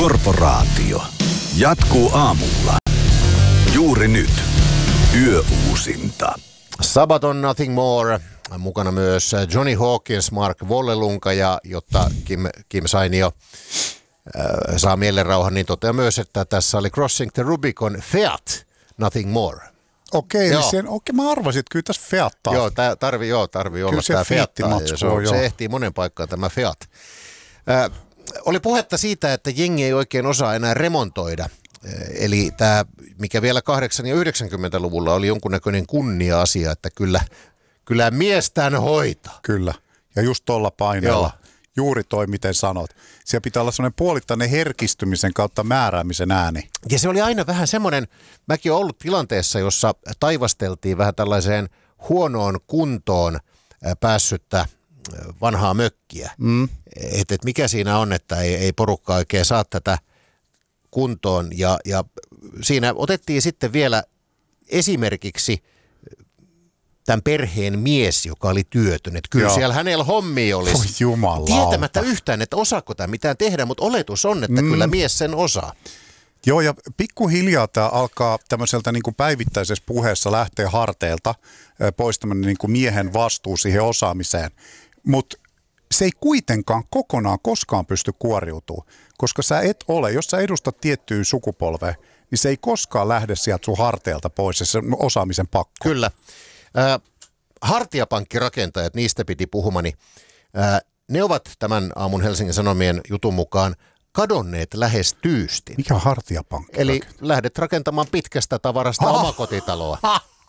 Korporaatio jatkuu aamulla. Juuri nyt. Yöuusinta. Sabaton Nothing More. Mukana myös Johnny Hawkins, Mark Vollelunka, ja jotta Kim Sainio saa mielenrauhan, niin toteaa myös, että tässä oli Crossing the Rubicon Fiat Nothing More. Okei, mä arvasin, että kyllä tässä Fiat taas. Joo, tarvii olla tämä Fiat. Se ehtii monen paikkaan tämä Fiat. Oli puhetta siitä, että jengi ei oikein osaa enää remontoida. Eli tämä, mikä vielä 80- ja 90-luvulla oli jonkunnäköinen kunnia-asia, että kyllä miestään hoitaa. Kyllä, ja just tuolla paineella. Joo. Juuri toi, miten sanot. Siellä pitää olla semmoinen puolittainen herkistymisen kautta määräämisen ääni. Ja se oli aina vähän semmoinen, mäkin olen ollut tilanteessa, jossa taivasteltiin vähän tällaiseen huonoon kuntoon päässyttä vanhaa mökkiä. Että mikä siinä on, että ei porukka oikein saa tätä kuntoon. Ja siinä otettiin sitten vielä esimerkiksi tämän perheen mies, joka oli työtön. Että kyllä siellä hänellä hommia olisi. Oi jumalauta. Tietämättä yhtään, että osaako tämä mitään tehdä, mutta oletus on, että kyllä mies sen osaa. Joo, ja pikkuhiljaa tämä alkaa tämmöiseltä niin kuin päivittäisessä puheessa lähteä harteilta pois tämmöinen niin kuin miehen vastuu siihen osaamiseen. Mutta se ei kuitenkaan kokonaan koskaan pysty kuoriutumaan, koska sä et ole, jos sä edustat tiettyä sukupolvea, niin se ei koskaan lähde sieltä sun harteilta pois, se osaamisen pakko. Kyllä. Hartiapankkirakentajat, niistä piti puhumani. Ne ovat tämän aamun Helsingin Sanomien jutun mukaan kadonneet lähes tyystin. Mikä on hartiapankki? Eli lähdet rakentamaan pitkästä tavarasta omakotitaloa.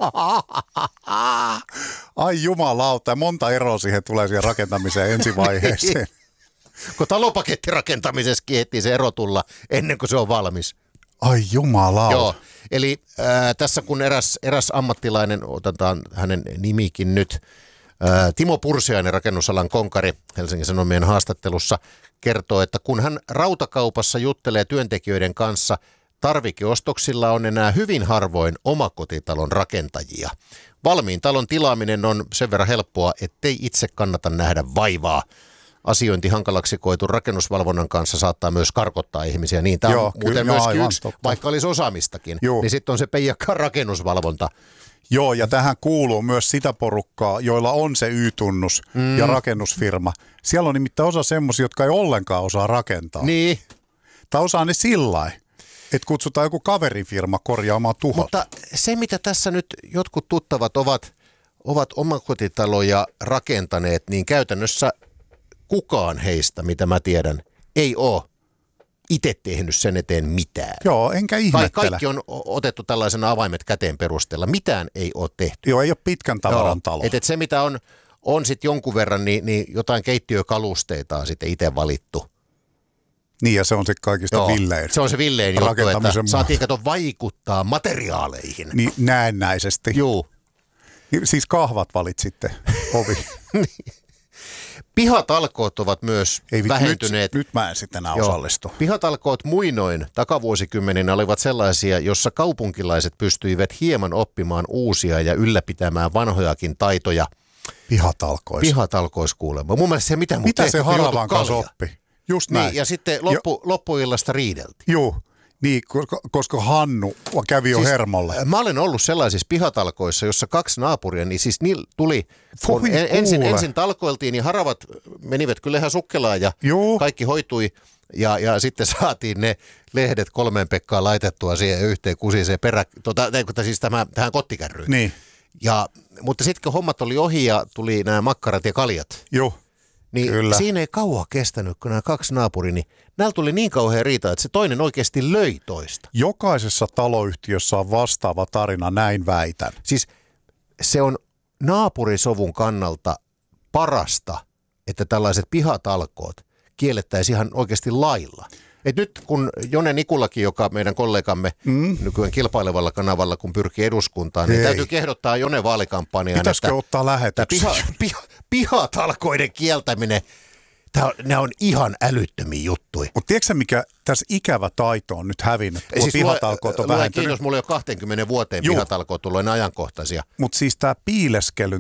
Ai jumalauta, monta eroa siihen tulee siihen rakentamiseen ensivaiheeseen. Kun talopakettirakentamisessakin ehtii se ero tulla ennen kuin se on valmis. Ai jumalauta. Joo, eli tässä kun eräs ammattilainen, otetaan hänen nimikin nyt, Timo Pursiainen, rakennusalan konkari Helsingin Sanomien haastattelussa, kertoo, että kun hän rautakaupassa juttelee työntekijöiden kanssa, tarvikeostoksilla on enää hyvin harvoin omakotitalon rakentajia. Valmiin talon tilaaminen on sen verran helppoa, ettei itse kannata nähdä vaivaa. Asiointi hankalaksi koetun rakennusvalvonnan kanssa saattaa myös karkottaa ihmisiä. Niin tämä on muuten myöskin yksi, totta. Vaikka olisi osaamistakin, niin sitten on se peijakkaan rakennusvalvonta. Joo, ja tähän kuuluu myös sitä porukkaa, joilla on se Y-tunnus ja rakennusfirma. Siellä on nimittäin osa semmoisia, jotka ei ollenkaan osaa rakentaa. Niin. Tai osaa ne sillain, että kutsutaan joku kaverifirma korjaamaan tuhot. Mutta se, mitä tässä nyt jotkut tuttavat ovat omakotitaloja rakentaneet, niin käytännössä kukaan heistä, mitä mä tiedän, ei ole itse tehnyt sen eteen mitään. Joo, enkä ihmettele. Kaikki on otettu tällaisena avaimet käteen perusteella. Mitään ei ole tehty. Joo, ei ole pitkän tavaran talo. Et se, mitä on sitten jonkun verran, niin jotain keittiökalusteita on sitten itse valittu. Niin, ja se on sitten kaikista villein. Se on se villein juttu, että saatiin vaikuttaa materiaaleihin. Niin, näennäisesti. Joo. Siis kahvat valitsitte ovi. Pihatalkoot ovat myös vähentyneet. Nyt mä en sitten enää osallistu. Pihatalkoot muinoin takavuosikymmeninä olivat sellaisia, jossa kaupunkilaiset pystyivät hieman oppimaan uusia ja ylläpitämään vanhojakin taitoja. Pihatalkois kuulemma. Mun mielestä se mitä se Haravan kanssa oppi? Just näin. Niin, ja sitten loppuillasta riideltiin. Joo. Niin, koska Hannu kävi jo hermolle. Mä olen ollut sellaisissa pihatalkoissa, jossa kaksi naapuria, niin siis niillä tuli, ensin talkoiltiin, niin haravat menivät kyllä ihan sukkelaan ja kaikki hoitui. Ja sitten saatiin ne lehdet 3 pekkaa laitettua siihen yhteen kusiseen siis tähän kottikärryyn. Niin. Mutta sitten kun hommat oli ohi ja tuli nämä makkarat ja kaljat. Joo. Niin kyllä. Siinä ei kauan kestänyt, kun nämä kaksi naapuria, niin näillä tuli niin kauhean riita, että se toinen oikeasti löi toista. Jokaisessa taloyhtiössä on vastaava tarina, näin väitän. Siis se on naapurisovun kannalta parasta, että tällaiset pihatalkoot kiellettäisiin ihan oikeasti lailla. Et nyt kun Jone Nikulakin, joka meidän kollegamme nykyään kilpailevalla kanavalla, kun pyrkii eduskuntaan, niin täytyy kehdottaa Jone vaalikampanjaan. Pitäisikö ottaa lähetyksiä? Pihatalkoiden kieltäminen, nämä on ihan älyttömiä juttuja. Mutta tiedätkö mikä tässä ikävä taito on nyt hävinnyt, kun siis pihatalkoot on vähentynyt? Kiitos, mulla jo 20 vuoteen pihatalkoot tullut ajankohtaisia. Mutta siis tämä piileskelyn